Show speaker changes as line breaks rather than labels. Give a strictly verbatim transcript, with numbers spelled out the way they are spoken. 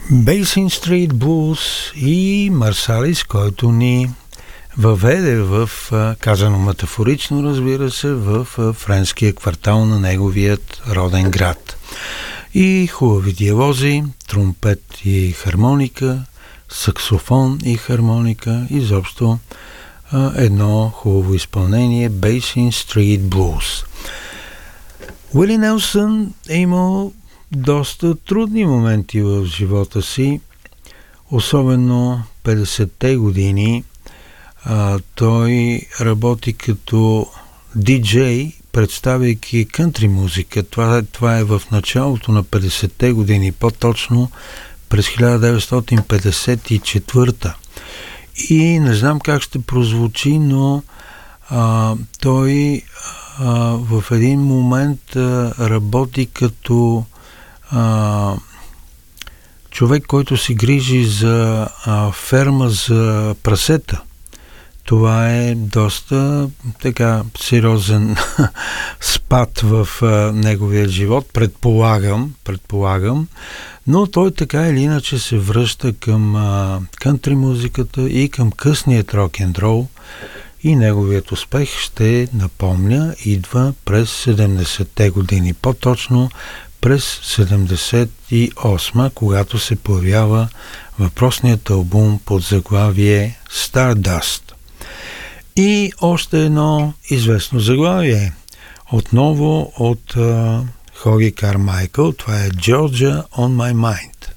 Basin Street Blues и Марсалис, който ни въведе в, казано метафорично, разбира се, в френския квартал на неговият роден град. И хубави диалози, тромпет и хармоника, саксофон и хармоника, изобщо едно хубаво изпълнение, Basin Street Blues. Уили Нелсън е имал доста трудни моменти в живота си, особено петдесетте години. А, той работи като диджей, представяйки кънтри музика. Това, това е в началото на петдесетте години, по-точно през хиляда деветстотин петдесет и четвърта. И не знам как ще прозвучи, но а, той а, в един момент а, работи като а, човек, който се грижи за а, ферма за прасета. Това е доста така сериозен спад в а, неговия живот, предполагам, предполагам, но той така или иначе се връща към а, кънтри музиката и към късният рок-н-рол и неговият успех, ще напомня, идва през седемдесетте години, по-точно през седемдесет и осма, когато се появява въпросният албум под заглавие Stardust. И още едно известно заглавие, отново от uh, Хоги Кармайкъл, това е Georgia on My Mind.